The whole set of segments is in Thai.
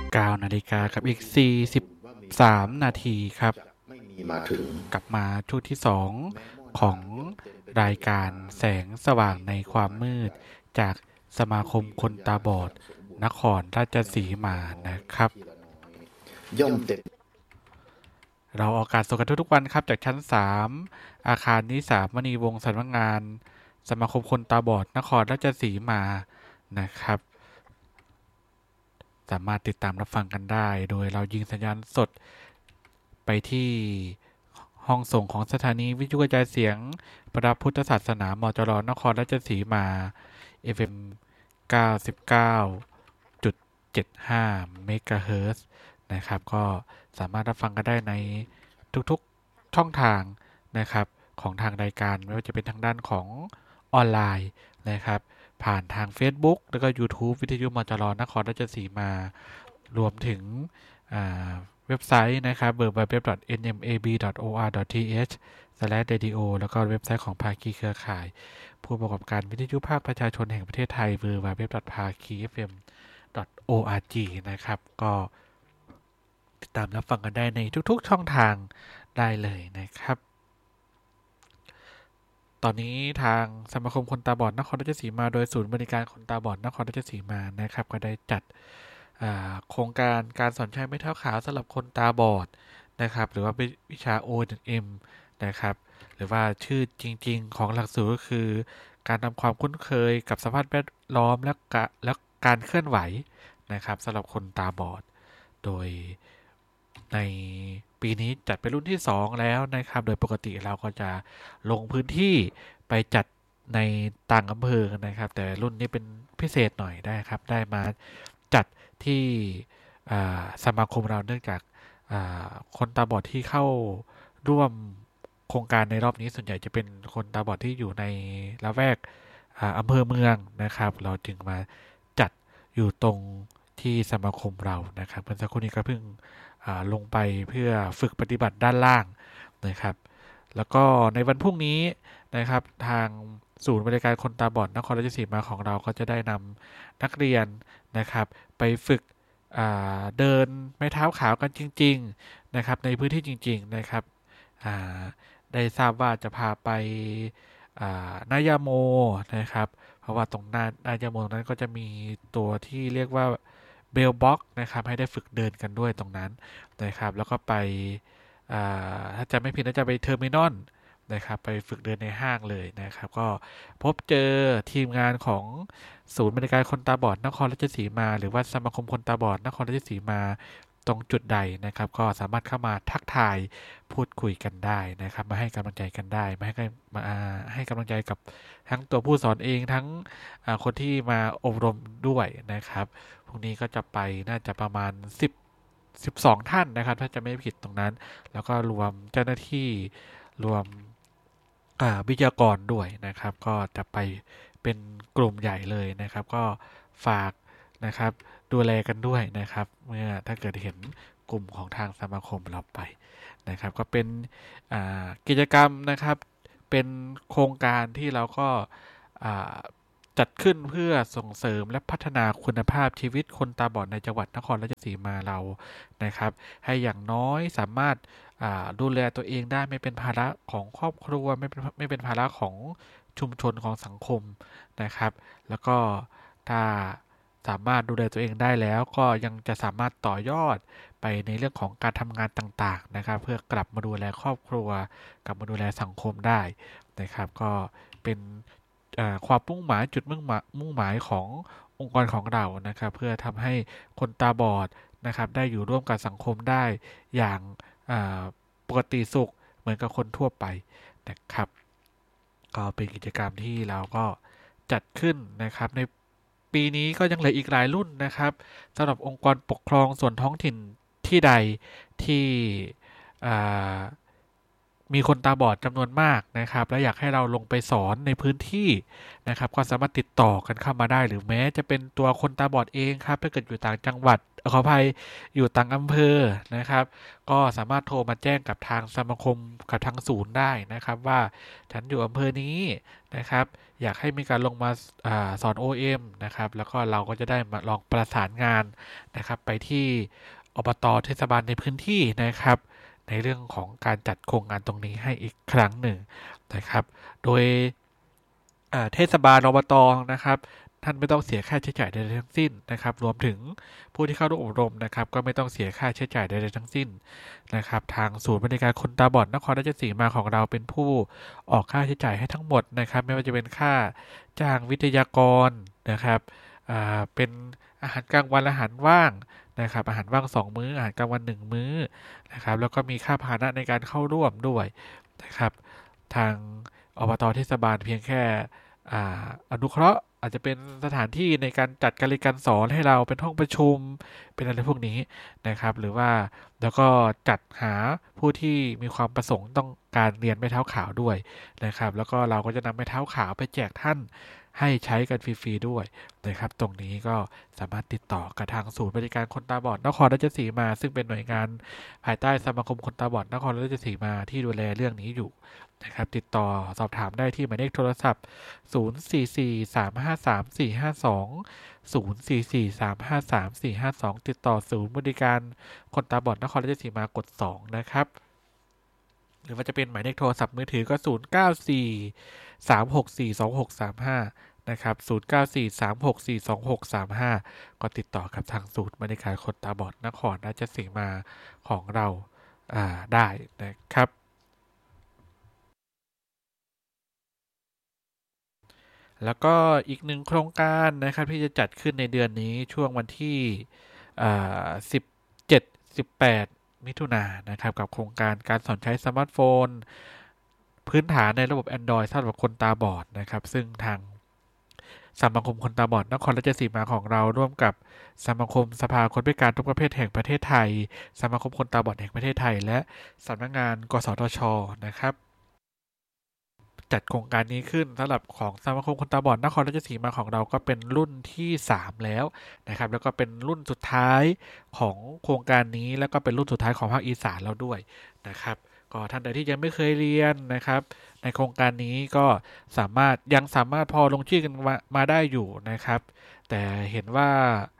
9 นาฬิกากับอีก43 นาทีครับกลับมาช่วงที่2ของรายการแสงสว่างในความมืดจากสมาคมคนตาบอดนครราชสีมานะครับย่อมเต็มเราออกอากาศสดกันทุกวันครับจากชั้น3อาคารนิสามณีวงศ์สำนักงานสมาคมคนตาบอดนครราชสีมานะครับสามารถติดตามรับฟังกันได้โดยเรายิงสัญญาณสดไปที่ห้องส่งของสถานีวิทยุกระจายเสียงพระพุทธศาสนามจร.นครราชสีมา FM 99.75 เมกะเฮิรตซ์นะครับก็สามารถรับฟังกันได้ในทุกๆช่องทางนะครับของทางรายการไม่ว่าจะเป็นทางด้านของออนไลน์นะครับผ่านทาง Facebook แล้วก็ YouTube วิทยุมจร.นครราชสีมารวมถึงเว็บไซต์นะครับ www.nmab.or.th/radio แล้วก็เว็บไซต์ของภาคีเครือข่ายผู้ประกอบการวิทยุภาคประชาชนแห่งประเทศไทย www.pakifm.org นะครับก็ติดตามรับฟังกันได้ในทุกๆช่องทางได้เลยนะครับตอนนี้ทางสมาคมคนตาบอดนครราชสีมาโดยศูนย์บริการคนตาบอดนครราชสีมานะครับก็ได้จัดโครงการสอนใช้ไม้เท้าขาวสำหรับคนตาบอดนะครับหรือว่าวิชา O&M นะครับหรือว่าชื่อจริงๆของหลักสูตรก็คือการทำความคุ้นเคยกับสภาพแวดล้อมและการเคลื่อนไหวนะครับสำหรับคนตาบอดโดยในปีนี้จัดเป็นรุ่นที่2แล้วนะครับโดยปกติเราก็จะลงพื้นที่ไปจัดในต่างอำเภอนะครับแต่รุ่นนี้เป็นพิเศษหน่อยได้ครับได้มาจัดที่สมาคมเราเนื่องจากคนตาบอดที่เข้าร่วมโครงการในรอบนี้ส่วนใหญ่จะเป็นคนตาบอดที่อยู่ในละแวกอำเภอเมืองนะครับเราจึงมาจัดอยู่ตรงที่สมาคมเรานะครับเมื่อสักครู่นี้ก็เพิ่งลงไปเพื่อฝึกปฏิบัติด้านล่างนะครับแล้วก็ในวันพรุ่งนี้นะครับทางศูนย์บริการคนตาบอดนครราชสีมาของเราก็จะได้นำนักเรียนนะครับไปฝึกเดินไม้เท้าขาวกันจริงๆนะครับในพื้นที่จริงๆนะครับได้ทราบว่าจะพาไปนายาโมนะครับเพราะว่าตรงหน้านายาโมนั้นก็จะมีตัวที่เรียกว่าเบลบ็อกนะครับให้ได้ฝึกเดินกันด้วยตรงนั้นนะครับแล้วก็ไปถ้าจะไม่ผิดน่าจะไปเทอร์มินอลนะครับไปฝึกเดินในห้างเลยนะครับก็พบเจอทีมงานของศูนย์บริการคนตาบอดนครราชสีมาหรือว่าสมาคมคนตาบอดนครราชสีมาตรงจุดใดนะครับก็สามารถเข้ามาทักทายพูดคุยกันได้นะครับมาให้กำลังใจกันได้มาให้กำลังใจกับทั้งตัวผู้สอนเองทั้งคนที่มาอบรมด้วยนะครับพรุ่งนี้ก็จะไปน่าจะประมาณ12 ท่านนะครับถ้าจะไม่ผิดตรงนั้นแล้วก็รวมเจ้าหน้าที่รวมวิทยากรด้วยนะครับก็จะไปเป็นกลุ่มใหญ่เลยนะครับก็ฝากนะครับดูแลกันด้วยนะครับเมื่อถ้าเกิดเห็นกลุ่มของทางสมาคมเราไปนะครับก็เป็นกิจกรรมนะครับเป็นโครงการที่เราก็จัดขึ้นเพื่อส่งเสริมและพัฒนาคุณภาพชีวิตคนตาบอดในจังหวัดนครราชสีมาเรานะครับให้อย่างน้อยสามารถดูแลตัวเองได้ไม่เป็นภาระของครอบครัวไม่เป็นภาระของชุมชนของสังคมนะครับแล้วก็ถ้าสามารถดูแลตัวเองได้แล้วก็ยังจะสามารถต่อยอดไปในเรื่องของการทำงานต่างๆนะครับเพื่อกลับมาดูแลครอบครัวกลับมาดูแลสังคมได้นะครับก็เป็นความมุ่งหมายจุดมุ่งหมายขององค์กรของเรานะครับเพื่อทำให้คนตาบอดนะครับได้อยู่ร่วมกับสังคมได้อย่างปกติสุขเหมือนกับคนทั่วไปนะครับก็เป็นกิจกรรมที่เราก็จัดขึ้นนะครับในปีนี้ก็ยังเหลืออีกหลายรุ่นนะครับสำหรับองค์กรปกครองส่วนท้องถิ่นที่ใดที่มีคนตาบอดจำนวนมากนะครับและอยากให้เราลงไปสอนในพื้นที่นะครับก็สามารถติดต่อกันเข้ามาได้หรือแม้จะเป็นตัวคนตาบอดเองครับถ้าเกิดอยู่ต่างจังหวัดขออภัยอยู่ต่างอำเภอนะครับก็สามารถโทรมาแจ้งกับทางสมาคมกับทางศูนย์ได้นะครับว่าฉันอยู่อำเภอนี้นะครับอยากให้มีการลงมาสอน OM นะครับแล้วก็เราก็จะได้มาลองประสานงานนะครับไปที่อบต.เทศบาลในพื้นที่นะครับในเรื่องของการจัดโครงงานตรงนี้ให้อีกครั้งหนึ่งนะครับโดยเทศบาลอบต.นะครับท่านไม่ต้องเสียค่าใช้จ่ายใดๆทั้งสิ้นนะครับรวมถึงผู้ที่เข้าร่วมอบรมนะครับก็ไม่ต้องเสียค่าใช้จ่ายใดๆทั้งสิ้นนะครับทางศูนย์บริการคนตาบอดนครราชสีมาของเราเป็นผู้ออกค่าใช้จ่ายให้ทั้งหมดนะครับไม่ว่าจะเป็นค่าจ้างวิทยากรนะครับเป็นอาหารกลางวันอาหารว่างนะครับอาหารว่าง2มื้ออาหารกลางวัน1มื้อนะครับแล้วก็มีค่าพาหนะในการเข้าร่วมด้วยนะครับทางอบต.เทศบาลเพียงแค่อนุเคราะห์อาจจะเป็นสถานที่ในการจัดการเรียนการสอนให้เราเป็นห้องประชุมเป็นอะไรพวกนี้นะครับหรือว่าแล้วก็จัดหาผู้ที่มีความประสงค์ต้องการเรียนไม้เท้าขาวด้วยนะครับแล้วก็เราก็จะนำไม้เท้าขาวไปแจกท่านให้ใช้กันฟรีๆด้วยนะครับตรงนี้ก็สามารถติดต่อกับทางศูนย์บริการคนตาบอดนครราชสีมาซึ่งเป็นหน่วยงานภายใต้สมาคมคนตาบอดนครราชสีมาที่ดูแลเรื่องนี้อยู่นะครับติดต่อสอบถามได้ที่หมายเลขโทรศัพท์0443533452 0443533452ติดต่อศูนย์บริการคนตาบอดนครราชสีมากด2นะครับหรือว่าจะเป็นหมายเลขโทรศัพท์มือถือก็0943642635นะครับ0943642635ก็ติดต่อกับทางศูนย์บริการคนตาบอดนครราชสีมาของเราได้นะครับแล้วก็อีกหนึ่งโครงการนะครับที่จะจัดขึ้นในเดือนนี้ช่วงวันที่17 18มิถุนายนนะครับกับโครงการการสอนใช้สมาร์ทโฟนพื้นฐานในระบบ Android สำหรับคนตาบอดนะครับซึ่งทางสมาคมคนตาบอดนครราชสีมาของเราร่วมกับสมาคมสภาคนพิการทุกประเภทแห่งประเทศไทยสมาคมคนตาบอดแห่งประเทศไทยและสำนักงานกสทชนะครับจัดโครงการนี้ขึ้นสำหรับของสมาคมคนตาบอดนครราชสีมาของเราก็เป็นรุ่นที่3แล้วนะครับแล้วก็เป็นรุ่นสุดท้ายของโครงการนี้แล้วก็เป็นรุ่นสุดท้ายของภาคอีสานเราด้วยนะครับก็ท่านใดที่ยังไม่เคยเรียนนะครับในโครงการนี้ก็ยังสามารถพอลงชื่อกันมาได้อยู่นะครับแต่เห็นว่า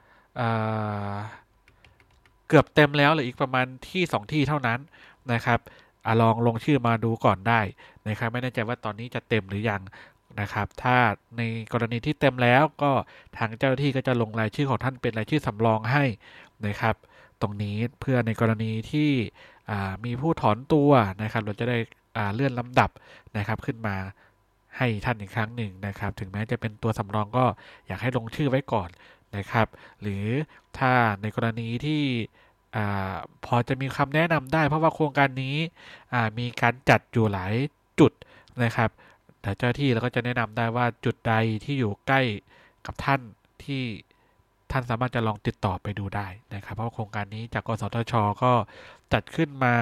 เกือบเต็มแล้วเหลืออีกประมาณที่2ที่เท่านั้นนะครับลองลงชื่อมาดูก่อนได้นะครับไม่แน่ใจว่าตอนนี้จะเต็มหรือยังนะครับถ้าในกรณีที่เต็มแล้วก็ทางเจ้าหน้าที่ก็จะลงรายชื่อของท่านเป็นรายชื่อสำรองให้นะครับตรงนี้เพื่อในกรณีที่มีผู้ถอนตัวนะครับเราจะได้เลื่อนลำดับนะครับขึ้นมาให้ท่านอีกครั้งหนึ่งนะครับถึงแม้จะเป็นตัวสำรองก็อยากให้ลงชื่อไว้ก่อนนะครับหรือถ้าในกรณีที่พอจะมีคำแนะนำได้เพราะว่าโครงการนี้มีการจัดอยู่หลายจุดนะครับแต่เจ้าที่เราก็จะแนะนำได้ว่าจุดใดที่อยู่ใกล้กับท่านที่ท่านสามารถจะลองติดต่อไปดูได้นะครับเพราะโครงการนี้จากกสทชก็จัดขึ้นมา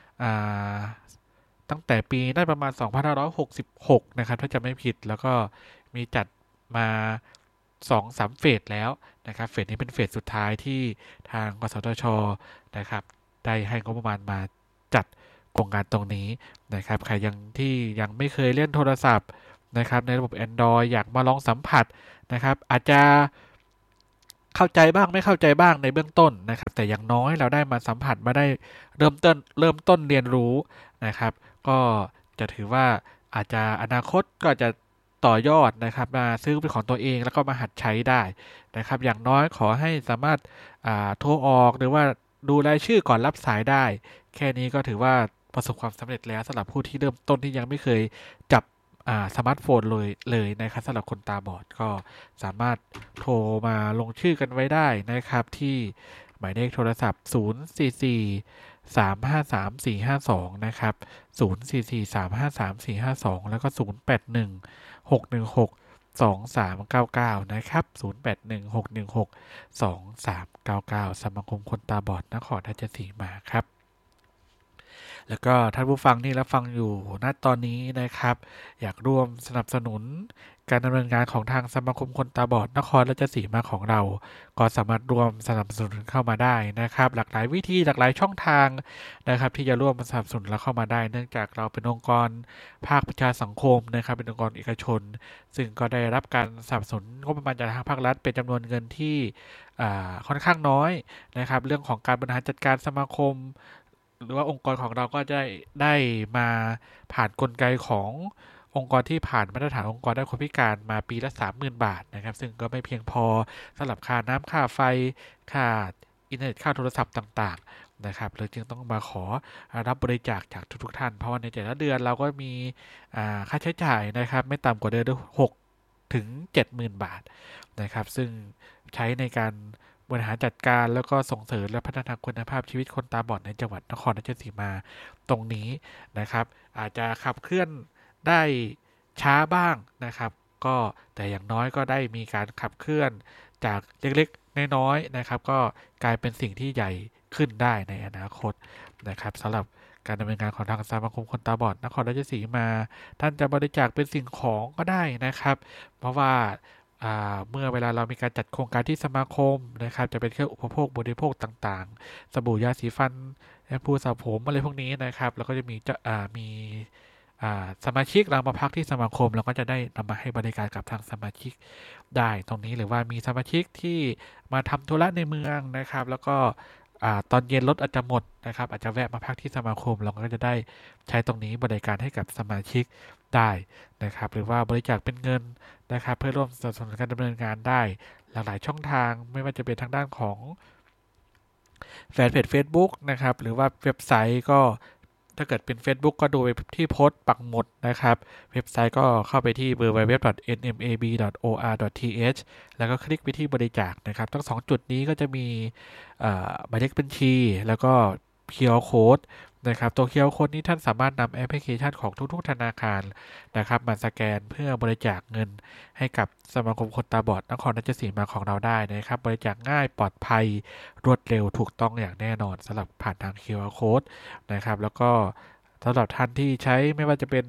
ตั้งแต่ปีน่าประมาณ2566นะครับถ้าจะไม่ผิดแล้วก็มีจัดมา2-3เฟสแล้วนะครับเฟสนี้เป็นเฟสสุดท้ายที่ทางกสทชนะครับได้ให้งบประมาณมาจัดโครงการตรงนี้นะครับใครยังไม่เคยเล่นโทรศัพท์นะครับในระบบ Android อยากมาลองสัมผัสนะครับอาจจะเข้าใจบ้างไม่เข้าใจบ้างในเบื้องต้นนะครับแต่อย่างน้อยเราได้มาสัมผัสมาได้เริ่มต้นเรียนรู้นะครับก็จะถือว่าอาจจะอนาคตก็จะต่อยอดนะครับมาซื้อเป็นของตัวเองแล้วก็มาหัดใช้ได้นะครับอย่างน้อยขอให้สามารถโทรออกหรือว่าดูรายชื่อก่อนรับสายได้แค่นี้ก็ถือว่าประสบความสำเร็จแล้วสำหรับผู้ที่เริ่มต้นที่ยังไม่เคยจับสมาร์ทโฟนเลยนะครับสำหรับคนตาบอดก็สามารถโทรมาลงชื่อกันไว้ได้นะครับที่หมายเลขโทรศัพท์044 353 452นะครับ044 353 452แล้วก็081 616 2399นะครับ081 616 2399สมาคมคนตาบอดนครราชสีมาครับแล้วก็ท่านผู้ฟังที่รับฟังอยู่ณตอนนี้นะครับอยากร่วมสนับสนุนการดำเนินงานของทางสมาคมคนตาบอดนครราชสีมาของเราก็สามารถร่วมสนับสนุนเข้ามาได้นะครับหลากหลายวิธีหลากหลายช่องทางนะครับที่จะร่วมสนับสนุนเราเข้ามาได้เนื่องจากเราเป็นองค์กรภาคประชาสังคมนะครับเป็นองค์กรเอกชนซึ่งก็ได้รับการสนับสนุนงบประมาณจากทางภาครัฐเป็นจำนวนเงินที่ค่อนข้างน้อยนะครับเรื่องของการบริหารจัดการสมาคมหรือว่าองค์กรของเราก็ได้มาผ่านกลไกขององค์กรที่ผ่านมาตรฐานองค์กรด้านคนพิการมาปีละ 30,000 บาทนะครับซึ่งก็ไม่เพียงพอสำหรับค่าน้ำค่าไฟค่าอินเทอร์เน็ตค่าโทรศัพท์ต่างๆนะครับเลยจึงต้องมาขอรับบริจาคจากทุกๆท่านเพราะว่าในแต่ละเดือนเราก็มีค่าใช้จ่ายนะครับไม่ต่ำกว่าเดือนละ6 ถึง 70,000 บาทนะครับซึ่งใช้ในการบริหารจัดการแล้วก็ส่งเสริมและพัฒนาคุณภาพชีวิตคนตาบอดในจังหวัดนครราชสีมาตรงนี้นะครับอาจจะขับเคลื่อนได้ช้าบ้างนะครับก็แต่อย่างน้อยก็ได้มีการขับเคลื่อนจากเล็กๆน้อยๆนะครับก็กลายเป็นสิ่งที่ใหญ่ขึ้นได้ในอนาคตนะครับสำหรับการดำเนินงานของทางสมาคมคนตาบอดนครราชสีมาท่านจะบริจาคเป็นสิ่งของก็ได้นะครับเพราะว่าเมื่อเวลาเรามีการจัดโครงการที่สมาคมนะครับจะเป็นเครื่องอุปโภคบริโภคต่างๆสบู่ยาสีฟันแชมพูสระผมอะไรพวกนี้นะครับแล้วก็จะมีสมาชิกเรามาพักที่สมาคมเราก็จะได้นำมาให้บริการกับทางสมาชิกได้ตรงนี้หรือว่ามีสมาชิกที่มาทำธุระในเมืองนะครับแล้วก็ตอนเย็นรถอาจจะหมดนะครับอาจจะแวะมาพักที่สมาคมเราก็จะได้ใช้ตรงนี้บริการให้กับสมาชิกได้นะครับหรือว่าบริจาคเป็นเงินนะครับเพื่อร่วมสนับสนุนการดำเนินงานได้หลากหลายช่องทางไม่ว่าจะเป็นทางด้านของแฟนเพจ Facebook นะครับหรือว่าเว็บไซต์ก็ถ้าเกิดเป็น Facebook ก็ดูที่โพสต์ปักหมุดนะครับเว็บไซต์ก็เข้าไปที่ www.nmab.or.th แล้วก็คลิกไปที่บริจาคนะครับทั้ง2จุดนี้ก็จะมีหมายเลขบัญชีแล้วก็ QR Code นะครับตัว QR Code นี้ท่านสามารถนำแอปพลิเคชันของทุกๆธนาคารนะครับมาสแกนเพื่อบริจาคเงินให้กับสมาคมคนตาบอดนครราชสีมาของเราได้นะครับบริจาคง่ายปลอดภัยรวดเร็วถูกต้องอย่างแน่นอนสำหรับผ่านทาง QR Code นะครับแล้วก็สำหรับท่านที่ใช้ไม่ว่าจะเป็น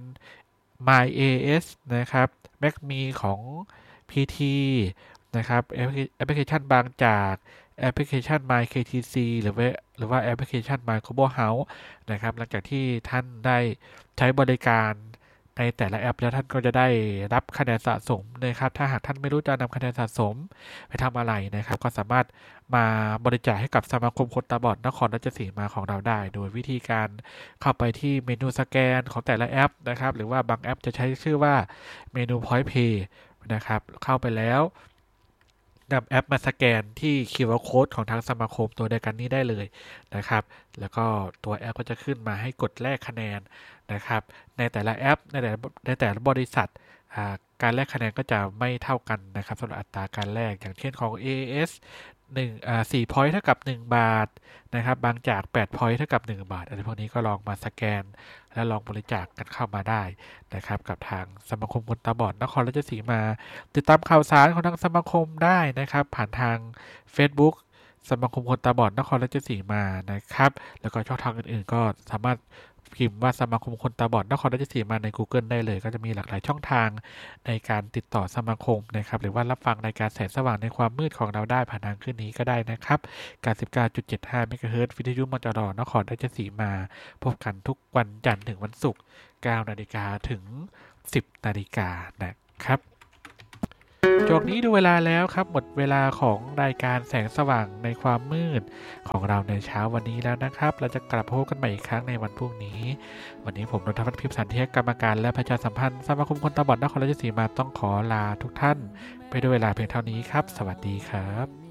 MyAS นะครับ MacMe ของ PT นะครับแอปพลิเคชันบางจากแอปพลิเคชัน MyKTC หรือว่าแอปพลิเคชัน My Global House นะครับหลังจากที่ท่านได้ใช้บริการในแต่ละแอปแล้วท่านก็จะได้รับคะแนนสะสมนะครับถ้าหากท่านไม่รู้จะนำคะแนนสะสมไปทำอะไรนะครับก็สามารถมาบริจาคให้กับสมาคมคนตาบอดนครราชสีมาของเราได้โดยวิธีการเข้าไปที่เมนูสแกนของแต่ละแอปนะครับหรือว่าบางแอปจะใช้ชื่อว่าเมนู Point Pay นะครับเข้าไปแล้วนำแอปมาสแกนที่ QR Code ของทางสมาคมตัวเดียวกันนี้ได้เลยนะครับแล้วก็ตัวแอปก็จะขึ้นมาให้กดแลกคะแนนนะครับในแต่ละแอปในแต่ละบริษัทการแลกคะแนนก็จะไม่เท่ากันนะครับสำหรับอัตราการแลกอย่างเช่นของ AAS 4 point เท่ากับ1 บาทนะครับบางจาก8 point เท่ากับ1 บาทอะไรพวกนี้ก็ลองมาสแกนและลองบริจาคกันเข้ามาได้นะครับกับทางสมาคมคนตาบอดนครราชสีมาติดตามข่าวสารของทางสมาคมได้นะครับผ่านทาง Facebook สมาคมคนตาบอดนครราชสีมานะครับแล้วก็ช่องทางอื่นๆก็สามารถพิมพ์ว่าสมาคมคนตาบอดนครราชสีมาใน Google ได้เลยก็จะมีหลากหลายช่องทางในการติดต่อสมาคมนะครับหรือว่ารับฟังรายการแสงสว่างในความมืดของเราได้ผ่านทางคลื่นนี้ก็ได้นะครับ99.75 เมกะเฮิรตซ์วิทยุมจรนครราชสีมาพบกันทุกวันจันทร์ถึงวันศุกร์ 9 นาฬิกาถึง 10 นาฬิกานะครับช่วงนี้ดูเวลาแล้วครับหมดเวลาของรายการแสงสว่างในความมืดของเราในเช้าวันนี้แล้วนะครับเราจะกลับพบกันใหม่อีกครั้งในวันพรุ่งนี้วันนี้ผมนนทวัฒน์พิมพ์สันเทียกรรมการและประชาสัมพันธ์สมาคมคนตาบอดนครราชสีมาต้องขอลาทุกท่านไปด้วยเวลาเพียงเท่านี้ครับสวัสดีครับ